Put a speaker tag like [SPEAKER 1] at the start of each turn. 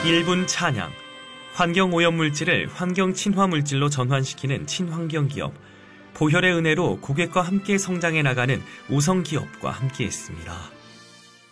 [SPEAKER 1] 1분 찬양, 환경오염물질을 환경친화물질로 전환시키는 친환경기업, 보혈의 은혜로 고객과 함께 성장해 나가는 우성기업과 함께했습니다.